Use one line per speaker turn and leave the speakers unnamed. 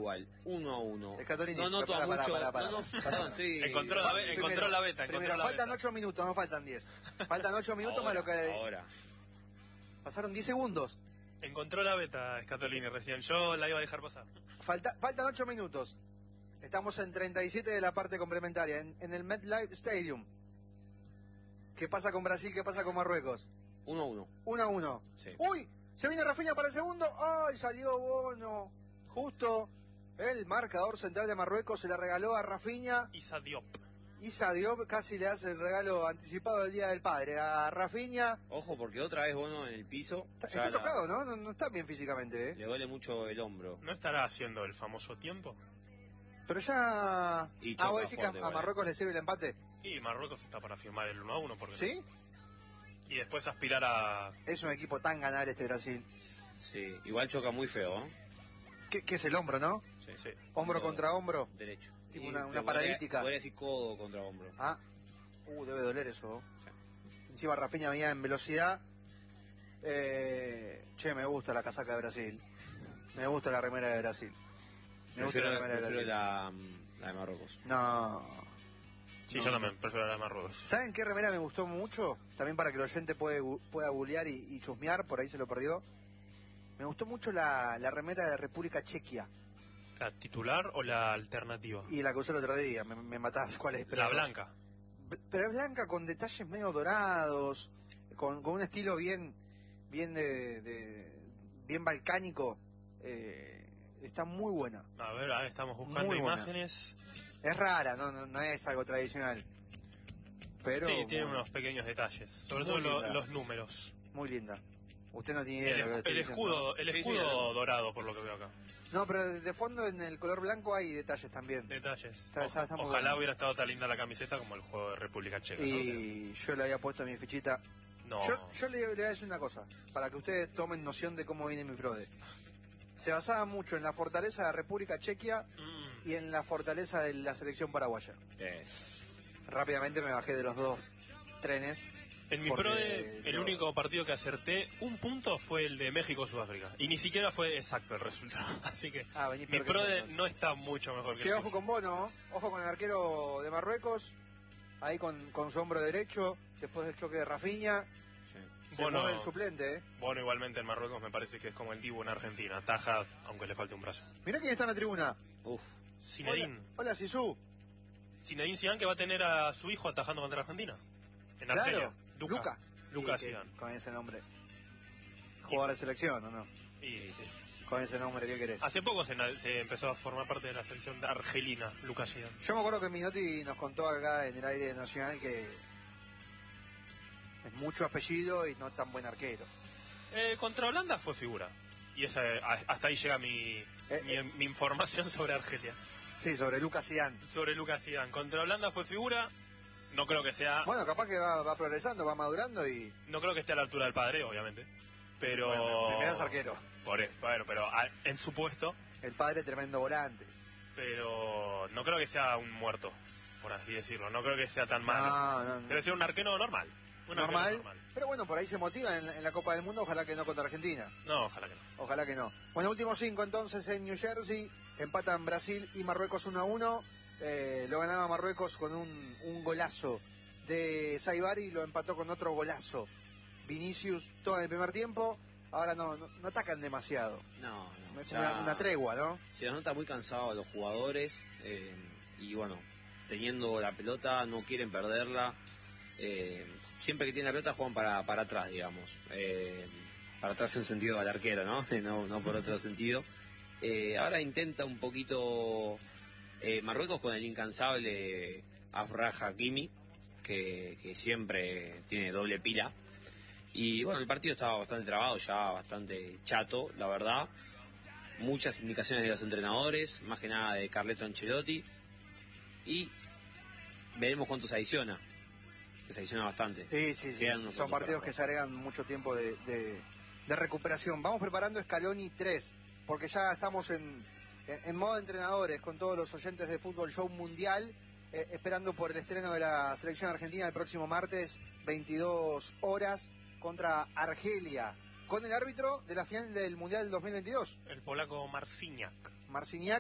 igual, 1-1.
Scatolini,
No noto a mucho. Perdón, sí.
Encontró la beta.
Faltan 8 minutos, no faltan 10. Faltan 8 minutos más lo que...
Ahora.
Pasaron 10 segundos.
Encontró la beta Scatolini recién. Yo la iba a dejar pasar.
Faltan 8 minutos. Estamos en 37 de la parte complementaria, en el MetLife Stadium. ¿Qué pasa con Brasil? ¿Qué pasa con Marruecos?
1-1.
1-1.
Sí.
¡Uy! Se viene Rafinha para el segundo. ¡Ay! Salió Bono. Justo el marcador central de Marruecos se le regaló a Rafinha.
Issa Diop
Casi le hace el regalo anticipado del Día del Padre a Rafinha.
Ojo, porque otra vez Bono en el piso.
Está tocado, ¿no? No está bien físicamente, ¿eh?
Le duele mucho el hombro.
¿No estará haciendo el famoso tiempo?
Pero ya... ¿vos decís que a Marruecos le sirve el empate?
Y Marruecos está para firmar el 1-1, porque
¿sí?
Y después aspirar a...
Es un equipo tan ganable este Brasil.
Sí, igual choca muy feo, ¿eh?
¿Qué es el hombro, no?
Sí.
Hombro contra hombro.
Derecho.
Tipo una paralítica.
Podría decir codo contra hombro.
Debe doler eso.
Sí.
Encima Rafinha venía en velocidad. Me gusta la casaca de Brasil. Me gusta la remera de Brasil.
Prefiero la de Marruecos.
No.
Sí, yo también prefiero la de Marruecos.
¿Saben qué remera me gustó mucho? También para que el oyente pueda googlear y chusmear, por ahí se lo perdió. Me gustó mucho la remera de República Chequia.
¿La titular o la alternativa?
Y la que usé el otro día, me matás, ¿cuál es?
La blanca.
Pero es blanca con detalles medio dorados, con un estilo bien balcánico. Está muy buena.
A ver, estamos buscando imágenes.
Es rara, no es algo tradicional. Pero
sí, tiene unos pequeños detalles, sobre todo los números.
Muy linda. Usted no tiene idea de lo que estoy
diciendo. El escudo dorado, por lo que veo acá.
No, pero de fondo en el color blanco hay detalles también.
Detalles.
Ojalá
hubiera estado tan linda la camiseta como el juego de República Checa.
Y yo le había puesto mi fichita.
No.
Yo le voy a decir una cosa, para que ustedes tomen noción de cómo viene mi prode. Se basaba mucho en la fortaleza de República Chequia y en la fortaleza de la selección paraguaya. Rápidamente me bajé de los dos trenes.
En mi prode, el único partido que acerté un punto fue el de México-Sudáfrica. Y ni siquiera fue exacto el resultado. Así que mi prode no está mucho mejor que
ojo con Bono, ojo con el arquero de Marruecos, ahí con su hombro derecho, después del choque de Rafinha. Bono el suplente, ¿eh?
Bono igualmente en Marruecos me parece que es como el Dibu en Argentina. Ataja aunque le falte un brazo.
Mirá quién está en la tribuna.
Zinedine.
Hola Zizou.
Zinedine Zidane, que va a tener a su hijo atajando contra Argentina. En Argelia. Lucas Zidane.
Con ese nombre. ¿Jugador de selección o no?
Sí.
Con ese nombre, ¿qué querés?
Hace poco se empezó a formar parte de la selección argelina, Lucas Zidane.
Yo me acuerdo que Minotti nos contó acá en el aire nacional que es mucho apellido y no tan buen arquero.
Contra Holanda fue figura. Y hasta ahí llega mi información sobre Argelia.
Sí, sobre Lucas Zidane.
Contra Holanda fue figura. No creo que sea...
Bueno, capaz que va progresando, va madurando y...
No creo que esté a la altura del padre, obviamente. Pero...
Bueno, primero es arquero.
Pero en su puesto...
El padre tremendo volante.
Pero no creo que sea un muerto, por así decirlo. No creo que sea tan malo.
No.
Debe ser un arquero normal.
Normal. Pero bueno, por ahí se motiva en la Copa del Mundo. Ojalá que no contra Argentina.
No, ojalá que no.
Ojalá que no. Bueno, últimos 5 entonces en New Jersey. Empatan Brasil y Marruecos 1-1. Lo ganaba Marruecos con un golazo de Saibari y lo empató con otro golazo. Vinicius todo en el primer tiempo. Ahora no atacan demasiado.
No.
Es una tregua, ¿no?
Se los nota muy cansados los jugadores y bueno, teniendo la pelota no quieren perderla. Siempre que tienen la pelota juegan para atrás, digamos. Para atrás en sentido al arquero, ¿no? No por otro sentido. Ahora intenta un poquito Marruecos con el incansable Achraf Hakimi, que siempre tiene doble pila. Y bueno, el partido estaba bastante trabado, ya bastante chato, la verdad. Muchas indicaciones de los entrenadores, más que nada de Carleto Ancelotti. Y veremos cuánto se adiciona. Que se adiciona bastante.
Sí. Son partidos que se agregan mucho tiempo de recuperación. Vamos preparando Scaloni 3, porque ya estamos en modo entrenadores con todos los oyentes de Fútbol Show Mundial, esperando por el estreno de la selección argentina el próximo martes, 22 horas, contra Argelia, con el árbitro de la final del Mundial del 2022.
El polaco Marciniak.